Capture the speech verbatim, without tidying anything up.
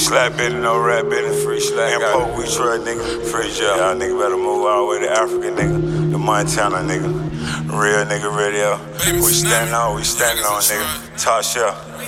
slap bitty, no rap bitty, free slap. And poke, we try, nigga. Free jail. Y'all nigga better move all the way to Africa, nigga. The Montana, nigga. Real nigga radio. We standing on, we standing on, nigga. Top shelf.